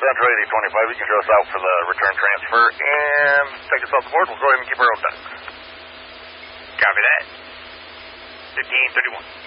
Central 8025, you can show us out for the return transfer and take us off the board. We'll go ahead and keep our own time. Copy that. 1531.